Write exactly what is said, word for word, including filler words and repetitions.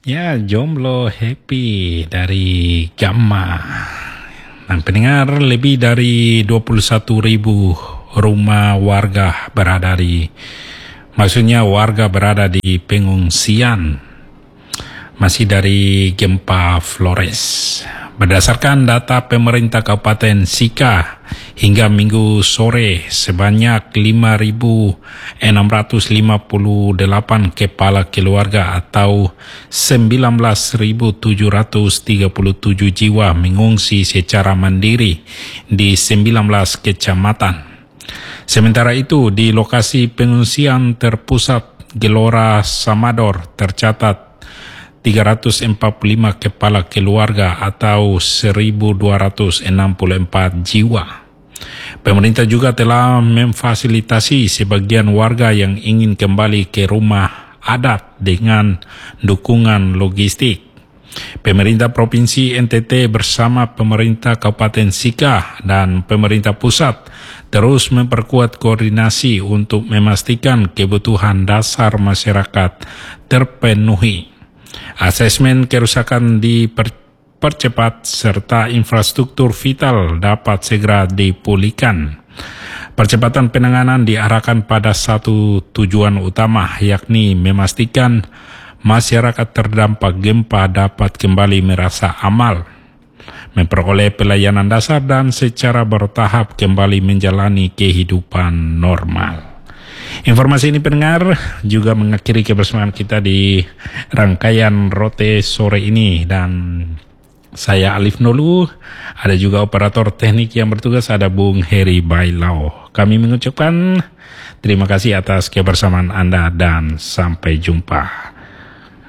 Ya, jomblo happy dari Gamma. Dan pendengar, lebih dari dua puluh satu ribu rumah warga berada di, maksudnya warga berada di pengungsian masih dari gempa Flores. Berdasarkan data pemerintah Kabupaten Sika, hingga minggu sore sebanyak lima ribu enam ratus lima puluh delapan kepala keluarga atau sembilan belas ribu tujuh ratus tiga puluh tujuh jiwa mengungsi secara mandiri di sembilan belas kecamatan. Sementara itu, di lokasi pengungsian terpusat Gelora Samador tercatat tiga ratus empat puluh lima kepala keluarga atau seribu dua ratus enam puluh empat jiwa. Pemerintah juga telah memfasilitasi sebagian warga yang ingin kembali ke rumah adat dengan dukungan logistik. Pemerintah Provinsi N T T bersama pemerintah Kabupaten Sika dan pemerintah pusat terus memperkuat koordinasi untuk memastikan kebutuhan dasar masyarakat terpenuhi. Asesmen kerusakan dipercepat serta infrastruktur vital dapat segera dipulihkan. Percepatan penanganan diarahkan pada satu tujuan utama, yakni memastikan masyarakat terdampak gempa dapat kembali merasa aman, memperoleh pelayanan dasar dan secara bertahap kembali menjalani kehidupan normal. Informasi ini pendengar juga mengakhiri kebersamaan kita di rangkaian Rote sore ini, dan saya Alif Nolu, ada juga operator teknik yang bertugas, ada Bung Heri Bailau. Kami mengucapkan terima kasih atas kebersamaan Anda dan sampai jumpa.